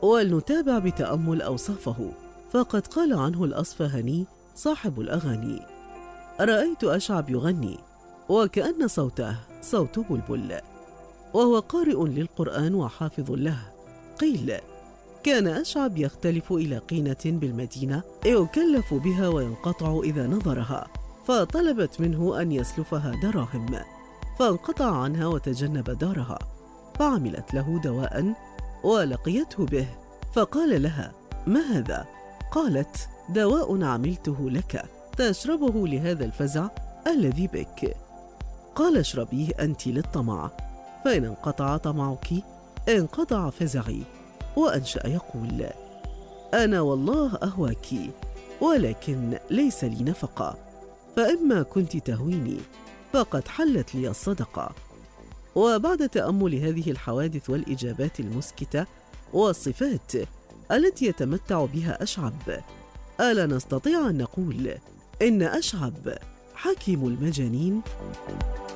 ولنتابع بتأمل أوصافه، فقد قال عنه الأصفهاني صاحب الأغاني: رأيت أشعب يغني وكأن صوته صوت بلبل، وهو قارئ للقرآن وحافظ له. قيل: كان أشعب يختلف إلى قينة بالمدينة يكلف بها وينقطع إذا نظرها، فطلبت منه أن يسلفها دراهم، فانقطع عنها وتجنب دارها، فعملت له دواء ولقيته به، فقال لها: ما هذا؟ قالت: دواء عملته لك تشربه لهذا الفزع الذي بك. قال: اشربيه أنت للطمع، فإن انقطع طمعك انقطع فزعي. وأنشأ يقول: أنا والله أهواك، ولكن ليس لي نفقة، فإما كنت تهويني فقد حلت لي الصدقة. وبعد تأمل هذه الحوادث والإجابات المسكتة والصفات التي يتمتع بها أشعب، ألا نستطيع أن نقول إن أشعب حكيم المجانين؟